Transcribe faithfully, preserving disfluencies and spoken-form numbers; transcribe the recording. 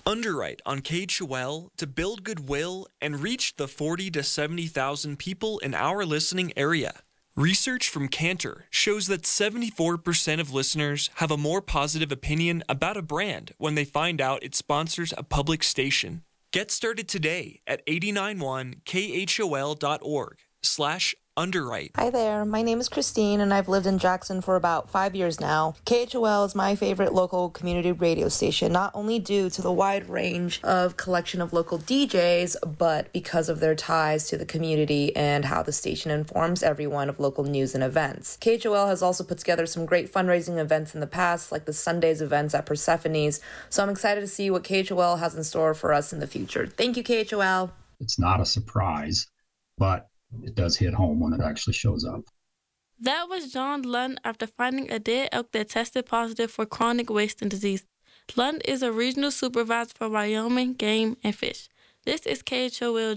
Underwrite on K H O L to build goodwill and reach the forty to seventy thousand people in our listening area. Research from Cantor shows that seventy-four percent of listeners have a more positive opinion about a brand when they find out it sponsors a public station. Get started today at eight nine one K H O L dot org slash underwrite. Hi there, my name is Christine and I've lived in Jackson for about five years now. K H O L is my favorite local community radio station, not only due to the wide range of collection of local D Js, but because of their ties to the community and how the station informs everyone of local news and events. K H O L has also put together some great fundraising events in the past, like the Sundays events at Persephone's, so I'm excited to see what K H O L has in store for us in the future. Thank you, K H O L. It's not a surprise, but it does hit home when it actually shows up. That was John Lund after finding a dead elk that tested positive for chronic wasting disease. Lund is a regional supervisor for Wyoming Game and Fish. This is K H O L